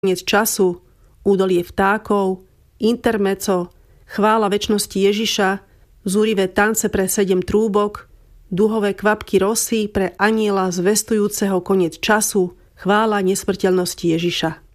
koniec času, údolie vtákov, intermezzo, chvála večnosti Ježiša, zúrivé tance pre 7 trúbok, duhové kvapky rosy pre anjela zvestujúceho koniec času, chvála nesmrteľnosti Ježiša.